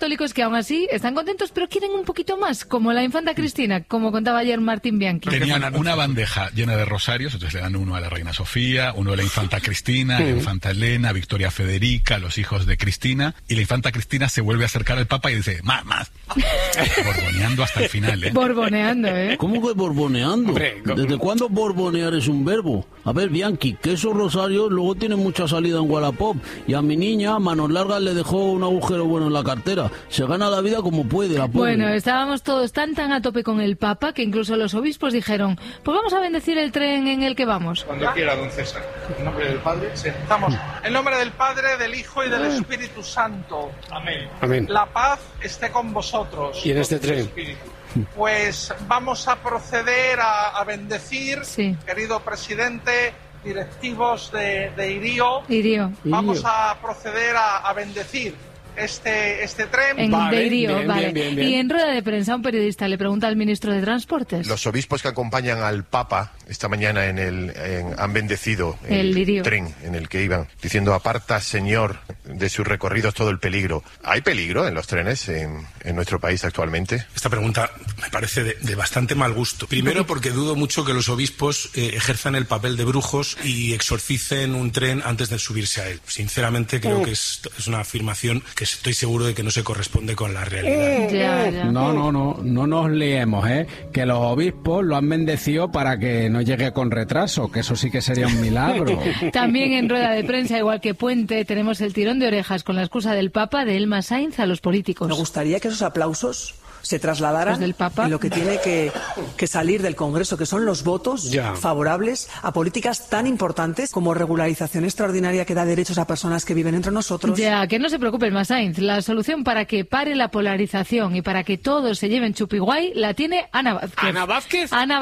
católicos que aún así están contentos, pero quieren un poquito más, como la infanta Cristina, como contaba ayer Martín Bianchi. Tenían una bandeja llena de rosarios, entonces le dan uno a la reina Sofía, uno a la infanta Cristina, la infanta Elena, Victoria Federica, los hijos de Cristina, y la infanta Cristina se vuelve a acercar al Papa y dice, más. Borboneando hasta el final, ¿eh? Borboneando, ¿eh? ¿Cómo que borboneando? Hombre, ¿Desde cuándo borbonear es un verbo? A ver, Bianchi, que esos rosarios luego tienen mucha salida en Wallapop, y a mi niña, a manos largas, le dejó un agujero bueno en la cartera. Se gana la vida como puede, la pobre. Bueno, estábamos todos tan a tope con el Papa que incluso los obispos dijeron, pues vamos a bendecir el tren en el que vamos. Cuando quiera, don César. En nombre del Padre, sentamos. En nombre del Padre, del Hijo y del Espíritu Santo. Amén. Amén. La paz esté con vosotros. Y en este tren. Espíritu. Pues vamos a proceder a bendecir, querido presidente, directivos de IRIO. Vamos a proceder a bendecir este tren. De IRIO, vale. Bien. Y en rueda de prensa un periodista le pregunta al ministro de Transportes. Los obispos que acompañan al Papa esta mañana han bendecido el tren en el que iban, diciendo, aparta, Señor, de sus recorridos todo el peligro. ¿Hay peligro en los trenes en nuestro país actualmente? Esta pregunta me parece de bastante mal gusto. Primero porque dudo mucho que los obispos ejerzan el papel de brujos y exorcicen un tren antes de subirse a él. Sinceramente creo que es una afirmación que estoy seguro de que no se corresponde con la realidad. Ya. No nos liemos, que los obispos lo han bendecido para que no llegue con retraso, que eso sí que sería un milagro. También en rueda de prensa, igual que Puente, tenemos el tirón de orejas con la excusa del Papa de Elma Sainz a los políticos. Me gustaría que esos aplausos se trasladaran del Papa. En lo que tiene que salir del Congreso, que son los votos favorables a políticas tan importantes como regularización extraordinaria que da derechos a personas que viven entre nosotros. Ya, que no se preocupe Elma Sainz. La solución para que pare la polarización y para que todos se lleven chupiguay la tiene Ana Vázquez. Ana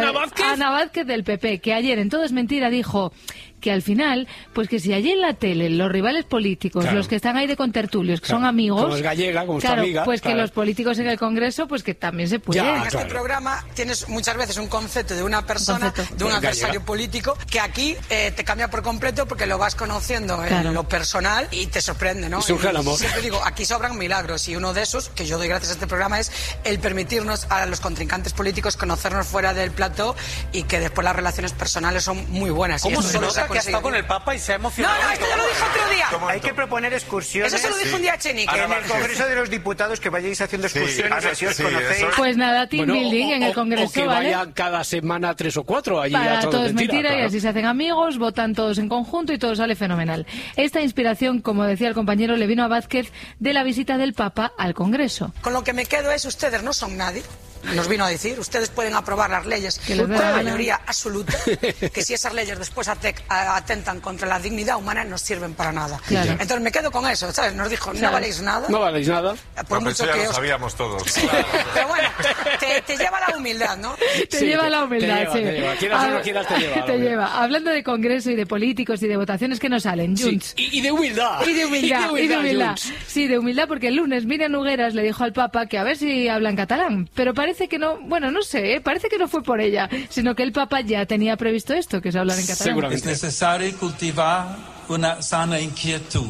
Vázquez del PP, que ayer en Todo es Mentira dijo que al final, pues que si allí en la tele los rivales políticos, los que están ahí de contertulios, que son amigos, como es gallega, como es tu amiga, pues que los políticos en el Congreso, pues que también se puede. En este programa tienes muchas veces un concepto de una persona, de un adversario político, que aquí te cambia por completo porque lo vas conociendo en lo personal y te sorprende, ¿no? Surge el amor. Siempre digo, aquí sobran milagros, y uno de esos, que yo doy gracias a este programa, es el permitirnos a los contrincantes políticos conocernos fuera del plató y que después las relaciones personales son muy buenas. ¿Cómo se nota que ha estado con el Papa y se ha emocionado? No, esto ya lo dije otro día. Hay que proponer excursiones. Eso se lo dijo un día a Chenique. En el Congreso de los Diputados, que vayáis haciendo excursiones, así os conocéis. Pues nada, team building en el Congreso, o que vayan cada semana 3 o 4 allí. Para Todo es Mentira, claro. y así se hacen amigos, votan todos en conjunto y todo sale fenomenal. Esta inspiración, como decía el compañero, le vino a Vázquez de la visita del Papa al Congreso. Con lo que me quedo es, ustedes no son nadie. Nos vino a decir, ustedes pueden aprobar las leyes con mayoría absoluta, que si esas leyes después atentan contra la dignidad humana no sirven para nada. Claro. Entonces me quedo con eso, ¿sabes? Nos dijo, no valéis nada. No valéis nada. Por mucho ya que lo sabíamos todos. Pero bueno, te lleva la humildad, ¿no? Te lleva la humildad, te lleva. Quieras o no quieras, te lleva. Hablando de Congreso y de políticos y de votaciones que nos salen, Junts. Y de humildad. Y de humildad. Sí, de humildad, porque el lunes Miriam Nogueras le dijo al Papa que a ver si habla en catalán, pero parece que no, bueno, no sé, parece que no fue por ella, sino que el Papa ya tenía previsto esto, que es hablar en catalán. Seguramente. Es necesario cultivar una sana inquietud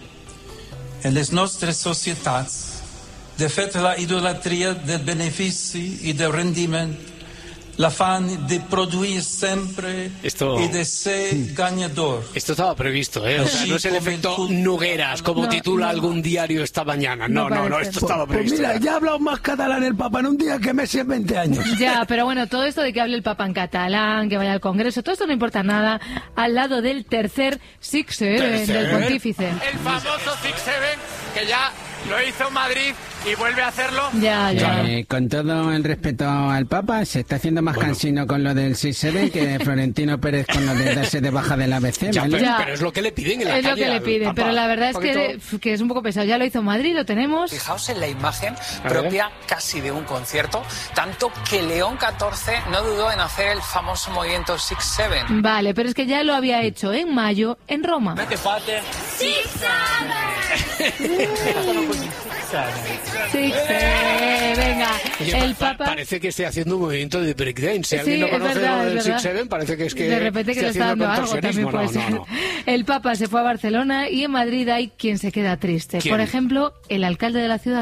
en las nuestras sociedades, de fet la idolatría del beneficio y del rendimiento, l'afán de produir siempre y de ser ganador. Esto estaba previsto, O sea, no es el efecto Nogueras, como titula algún diario esta mañana. No, esto estaba previsto. Pues mira, ya ha hablado más catalán el Papa en un día que Messi en 20 años. Ya, pero bueno, todo esto de que hable el Papa en catalán, que vaya al Congreso, todo esto no importa nada al lado del tercer Six Seven del pontífice. El famoso Six Seven, que ya lo hizo en Madrid y vuelve a hacerlo. Ya. Con todo el respeto al Papa, se está haciendo más cansino con lo del 6-7 que Florentino Pérez con lo de darse de baja del ABC. Pero es lo que le piden en la calle. Es lo que le piden, pero la verdad es que es un poco pesado. Ya lo hizo en Madrid, lo tenemos. Fijaos en la imagen propia casi de un concierto, tanto que León XIV no dudó en hacer el famoso movimiento 6-7. Vale, pero es que ya lo había hecho en mayo en Roma. Venga, el Papa parece que esté haciendo un movimiento de breakdance. Si alguien no conoce lo del 6-7, parece que es que de repente que le está dando algo también puede ser. El Papa se fue a Barcelona y en Madrid hay quien se queda triste. ¿Quién? Por ejemplo, el alcalde de la ciudad.